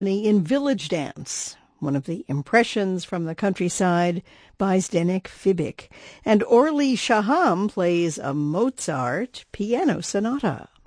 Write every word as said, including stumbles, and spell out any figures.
in Village Dance, one of the impressions from the countryside by Zdeněk Fibik. And Orly Shaham plays a Mozart piano sonata.